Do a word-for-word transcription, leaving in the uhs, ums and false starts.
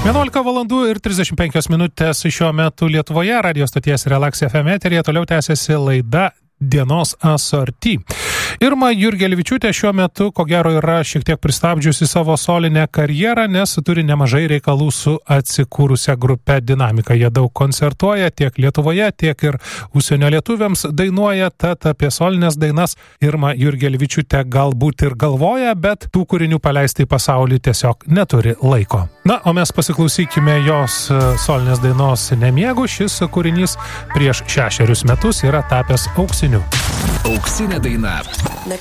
vienuolika valandų ir trisdešimt penkios minutės šiuo metu Lietuvoje radio stoties Relax F M eteryje toliau tęsiasi laida Dienos asorti. Irma Jurgelevičiūtė šiuo metu, ko gero, yra šiek tiek pristabdžiusi savo solinę karjerą, nes turi nemažai reikalų su atsikūrusia grupe Dinamika. Jie daug koncertuoja tiek Lietuvoje, tiek ir užsienio lietuviams dainuoja, tad apie solinės dainas Irma Jurgelevičiūtė galbūt ir galvoja, bet tų kūrinių paleisti į pasaulį tiesiog neturi laiko. Na, o mes pasiklausykime jos solinės dainos Nemiegu. Šis kūrinys prieš šešerius metus yra tapęs auksiniu. Auksinė daina.